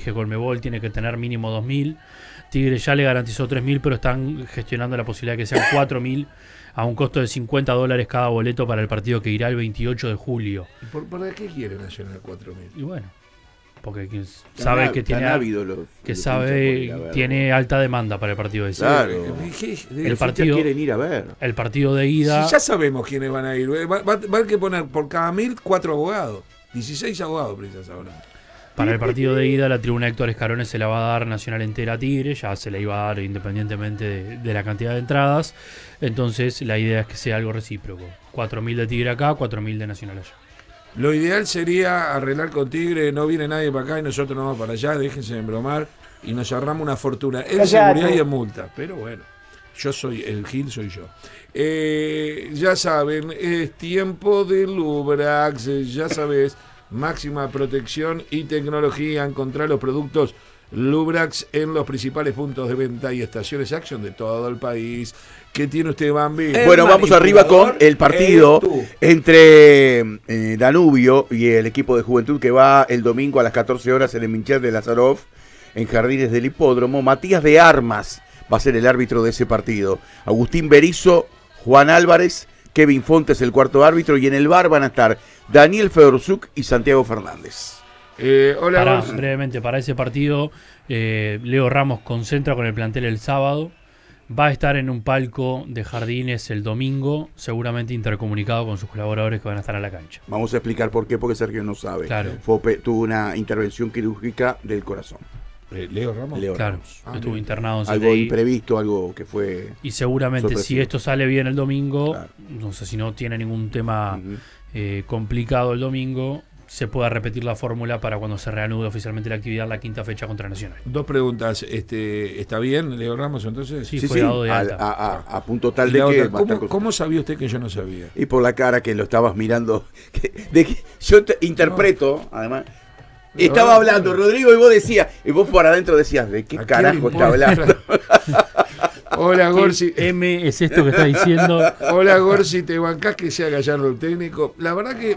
exige Conmebol, tiene que tener mínimo 2.000. Tigre ya le garantizó 3.000, pero están gestionando la posibilidad de que sean 4.000 a un costo de $50 cada boleto para el partido que irá el 28 de julio. ¿Y por qué quiere Nacional 4.000? Y bueno, porque sabe que tiene alta demanda para el partido de ese. Claro. El partido quieren ir a ver. El partido de ida. Si ya sabemos quiénes van a ir. Va a haber que poner por cada 1.000 4 abogados. 16 abogados, precisas ahora. Para el partido de ida, la tribuna Héctor Escarones se la va a dar Nacional entera a Tigre, ya se la iba a dar independientemente de la cantidad de entradas. Entonces, la idea es que sea algo recíproco. 4.000 de Tigre acá, 4.000 de Nacional allá. Lo ideal sería arreglar con Tigre, no viene nadie para acá y nosotros no vamos para allá, déjense de embromar y nos ahorramos una fortuna en seguridad y en multa. Pero bueno, yo soy el Gil, soy yo. Ya saben, es tiempo de Lubrax, ya sabes. Máxima protección y tecnología. Encontrar los productos Lubrax en los principales puntos de venta y estaciones Action de todo el país. ¿Qué tiene usted, Bambi? Bueno, vamos arriba con el partido entre Danubio y el equipo de Juventud que va el domingo a las 14 horas en el Mincher de Lázarov, en Jardines del Hipódromo. Matías de Armas va a ser el árbitro de ese partido. Agustín Berizo, Juan Álvarez, Kevin Fontes el cuarto árbitro, y en el bar van a estar Daniel Fedorzuk y Santiago Fernández. Hola, brevemente, para ese partido, Leo Ramos concentra con el plantel el sábado. Va a estar en un palco de Jardines el domingo, seguramente intercomunicado con sus colaboradores que van a estar a la cancha. Vamos a explicar por qué, porque Sergio no sabe. Claro. Tuvo una intervención quirúrgica del corazón. Leo Ramos. Claro, estuvo internado en algo imprevisto, algo que fue. Y seguramente sorpresivo. Si esto sale bien el domingo, claro. No sé si no tiene ningún tema complicado el domingo, se pueda repetir la fórmula para cuando se reanude oficialmente la actividad, la quinta fecha contra Nacional. Dos preguntas. ¿Está bien Leo Ramos entonces? Sí, fue dado de alta. A punto tal de que... ¿Cómo sabía usted que yo no sabía? Y por la cara que lo estabas mirando. Yo interpreto, además... Estaba hablando Rodrigo y vos por adentro decías, ¿de qué carajo está hablando? Hola Gorsi. M es esto que está diciendo. Hola Gorsi, ¿te bancás que sea Gallardo el técnico? La verdad que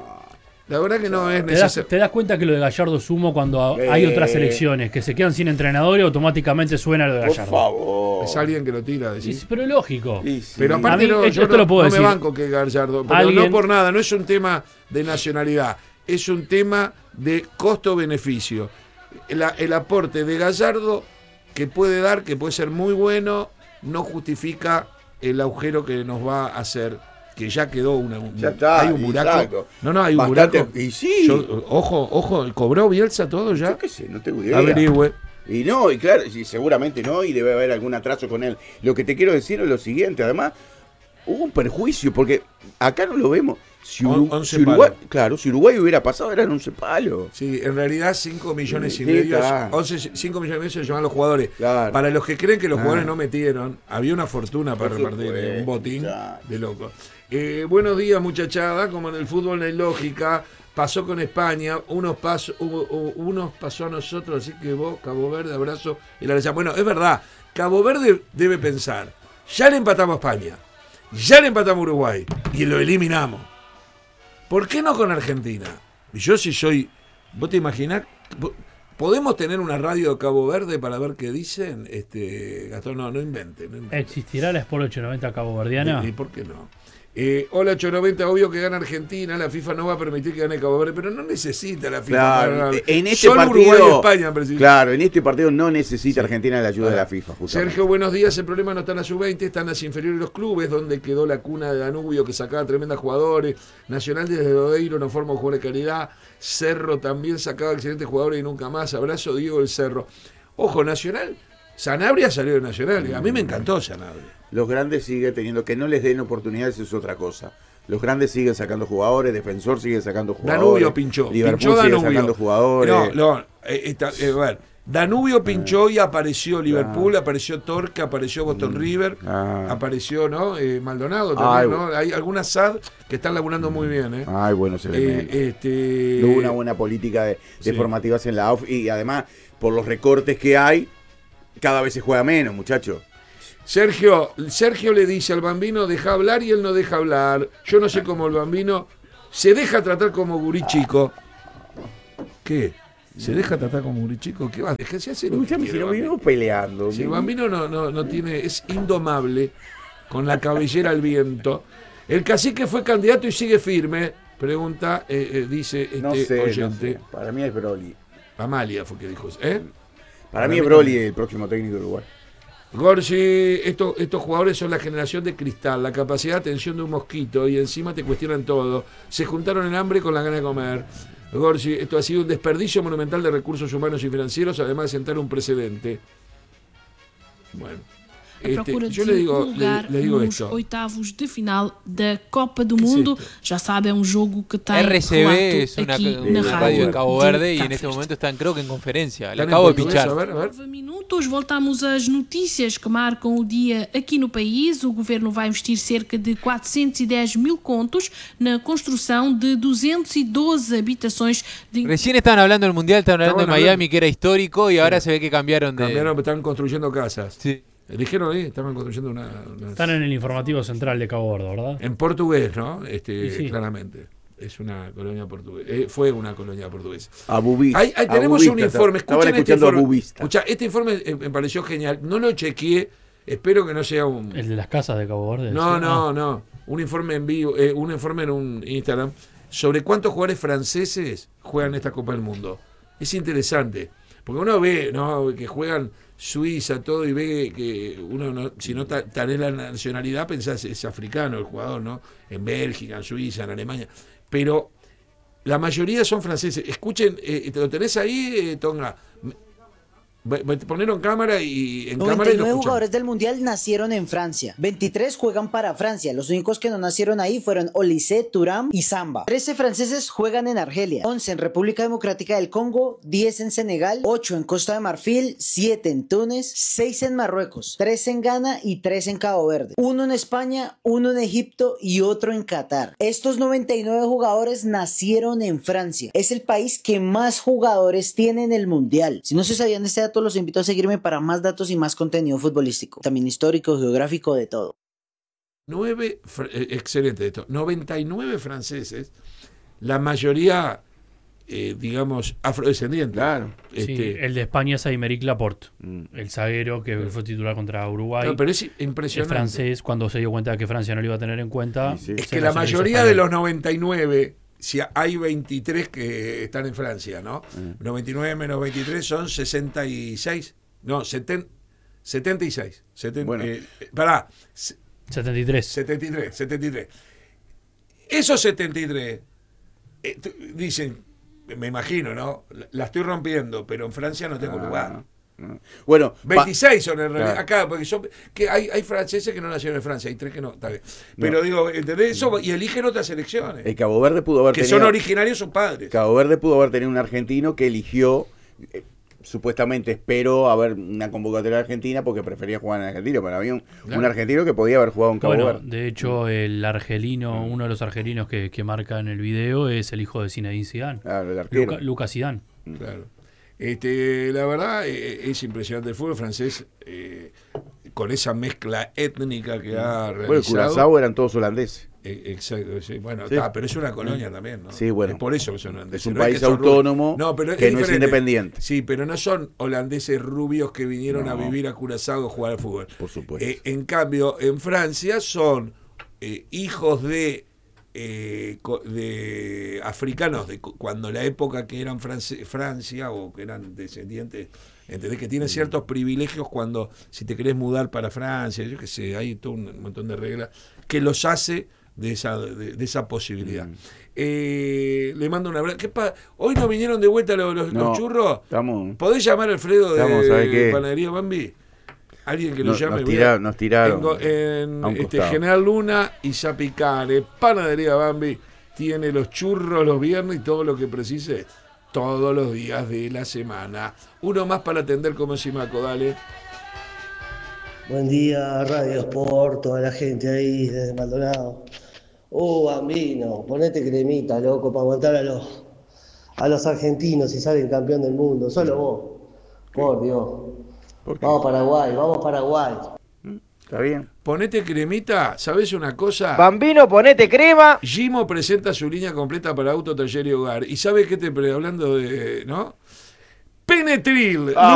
no es necesario. ¿Te das cuenta que lo de Gallardo es humo cuando hay otras elecciones que se quedan sin entrenador y automáticamente suena lo de Gallardo? Por favor. Es alguien que lo tira, decís. Sí, pero es lógico. Sí. Pero aparte yo no me banco que Gallardo. Pero no por nada, no es un tema de nacionalidad. Es un tema de costo-beneficio. El aporte de Gallardo que puede dar, que puede ser muy bueno, no justifica el agujero que nos va a hacer, que ya quedó ya está, hay un buraco. Exacto. No, hay un bastante, buraco. Y sí. Ojo, ¿cobró Bielsa todo ya? Yo qué sé, no tengo idea. Averigüe. Y no, y claro, sí, seguramente no, y debe haber algún atraso con él. Lo que te quiero decir es lo siguiente, además, hubo un perjuicio, porque acá no lo vemos. Si Uruguay hubiera pasado, eran 11 palos. Sí, en realidad 5 millones y medio. 5 millones y medio se llevan los jugadores. Claro. Para los que creen que los jugadores no metieron, había una fortuna para repartir, un botín de loco. Buenos días, muchachada. Como en el fútbol no hay lógica. Pasó con España, unos pasó a nosotros, así que vos, Cabo Verde, abrazo. Bueno, es verdad, Cabo Verde debe pensar, ya le empatamos a España, ya le empatamos a Uruguay y lo eliminamos. ¿Por qué no con Argentina? Y yo si soy... ¿Vos te imaginás? ¿Podemos tener una radio de Cabo Verde para ver qué dicen? Gastón, no invente. ¿Existirá la Sport 890 caboverdiana? ¿Y por qué no? Hola 890, obvio que gana Argentina, la FIFA no va a permitir que gane Cabo Verde, pero no necesita la FIFA. Claro, en este solo partido, Uruguay y España, presidente. Claro, en este partido no necesita Argentina la ayuda de la FIFA. Justamente. Sergio, buenos días. El problema no está en la sub-20, están las inferiores de los clubes, donde quedó la cuna de Danubio, que sacaba tremendos jugadores. Nacional desde Lodeiro no forma un jugador de calidad. Cerro también sacaba excelentes jugadores y nunca más. Abrazo, Diego del Cerro. Ojo, Nacional. Sanabria salió de Nacional. A mí me encantó Sanabria. Los grandes siguen teniendo, que no les den oportunidades es otra cosa. Los grandes siguen sacando jugadores, Defensor sigue sacando jugadores. Danubio pinchó. Liverpool pinchó sigue Danubio. Sacando jugadores. A ver, Danubio pinchó y apareció Liverpool, apareció Torque, apareció Boston River, apareció Maldonado también, ¿no? Hay algunas SAD que están laburando muy bien, Ay, bueno, se ve. Hubo una buena política de formativas en la AUF y además, por los recortes que hay, cada vez se juega menos, muchachos. Sergio le dice al Bambino, deja hablar, y él no deja hablar. Yo no sé cómo el Bambino se deja tratar como gurí chico. ¿Qué? ¿Se deja tratar como un chico? ¿Qué va? Déjese hacer. Escuchame, si no vivimos peleando. Si el Bambino no tiene, es indomable, con la cabellera al viento. El cacique fue candidato y sigue firme, pregunta, dice No sé, oyente. no sé. Para mí es Broly. Amalia fue que dijo eso. Para mí es Broly el próximo técnico de Uruguay. Gorsi, estos jugadores son la generación de cristal, la capacidad de atención de un mosquito y encima te cuestionan todo. Se juntaron el hambre con la gana de comer. Gorsi, esto ha sido un desperdicio monumental de recursos humanos y financieros, además de sentar un precedente. Bueno. Yo le digo esto. Oitavos de final da Copa do Mundo. Ya sabe, es un juego que tem RCB es una radio de Cabo Verde y en este momento están, creo que en conferencia. Le acabo de pinchar. A ver. 9 minutos, voltamos às notícias que marcam o dia aqui no país. O governo vai investir cerca de 410 mil contos na construção de 212 habitações. Recién estaban hablando del Mundial, estaban hablando de Miami, que era histórico, y ahora se ve que cambiaron de... Están construyendo casas. Sí. Dijeron ahí, estaban construyendo una... Están en el informativo central de Cabo Verde, ¿verdad? En portugués, ¿no? Sí. Claramente. Es una colonia portuguesa. Fue una colonia portuguesa. Abubista. Ahí tenemos un informe. Escuchen este informe. Abubista. Escucha, este informe me pareció genial. No lo chequeé. Espero que no sea un... ¿El de las casas de Cabo Verde? No. Un informe en vivo, un informe en un Instagram sobre cuántos jugadores franceses juegan esta Copa del Mundo. Es interesante. Porque uno ve, ¿no?, que juegan Suiza, todo, y ve que uno, no, si no tenés la nacionalidad, pensás es africano el jugador, ¿no? En Bélgica, en Suiza, en Alemania. Pero la mayoría son franceses. Escuchen, ¿lo tenés ahí, Tonga? Ponerlo en cámara y en 99 jugadores del Mundial nacieron en Francia. 23 juegan para Francia. Los únicos que no nacieron ahí fueron Olysée, Thuram y Samba. 13 franceses juegan en Argelia, 11 en República Democrática del Congo, 10 en Senegal, 8 en Costa de Marfil, 7 en Túnez, 6 en Marruecos, 3 en Ghana y 3 en Cabo Verde. 1 en España, 1 en Egipto y otro en Qatar. Estos 99 jugadores nacieron en Francia. Es el país que más jugadores tiene en el Mundial. Si no se sabían de este dato, los invito a seguirme para más datos y más contenido futbolístico, también histórico, geográfico, de todo. Excelente esto. 99 franceses, la mayoría, digamos, afrodescendientes. Claro. Sí, el de España es Aymeric Laporte, el zaguero que fue titular contra Uruguay. No, pero es impresionante. El francés, cuando se dio cuenta de que Francia no lo iba a tener en cuenta. Sí. Es que la mayoría de los 99, si hay 23 que están en Francia, ¿no? 99 menos 23 son 66. No, 76. Bueno. 73. Esos 73 dicen, me imagino, ¿no? La estoy rompiendo, pero en Francia no tengo lugar. Bueno, 26 son en realidad. Claro. Acá, porque que hay franceses que no nacieron en Francia, hay 3 que no, está bien. Pero digo, ¿entendés eso? Y eligen otras selecciones. el Cabo Verde pudo haber Que tenido... son originarios sus padres. Cabo Verde pudo haber tenido un argentino que eligió, supuestamente esperó a ver una convocatoria de Argentina porque prefería jugar en Argentina, pero había un argentino que podía haber jugado en Cabo Bueno, Verde. de hecho, el argelino, uno de los argelinos que marca en el video es el hijo de Zinedine Zidane. Claro, el arquero. Lucas Zidane. Claro. La verdad es impresionante el fútbol francés con esa mezcla étnica que ha Bueno, realizado. Curazao eran todos holandeses. Exacto, sí. Bueno, Sí. pero es una colonia también, ¿no? Sí, bueno. Es por eso que son holandeses. Es un No país que son autónomo rubios. Pero que no es diferente. independiente. Sí, pero no son holandeses rubios que vinieron No. a vivir a Curazao a jugar al fútbol. Por supuesto. En cambio, en Francia son hijos de africanos de cuando la época que eran Francia o que eran descendientes, ¿entendés? Que tienen ciertos privilegios cuando si te querés mudar para Francia, yo qué sé, hay todo un montón de reglas que los hace de esa posibilidad. Le mando un abrazo. ¿Hoy no vinieron de vuelta los churros? ¿Podés llamar a Alfredo de Panadería Bambi? Alguien que lo llame. Nos tiraron en General Luna y Zapicare, Panadería Bambi tiene los churros los viernes y todo lo que precise todos los días de la semana. Uno más para atender como Simaco, dale. Buen día, Radio Sport, toda la gente ahí desde Maldonado. Bambino, ponete cremita, loco, para aguantar a los argentinos si salen campeón del mundo. Solo vos, por Dios. Vamos Paraguay. Está bien. Ponete cremita, ¿sabés una cosa? Bambino, ponete crema. Gimo presenta su línea completa para auto, taller y hogar. ¿Y sabe qué hablando de, ¿no? Penetril,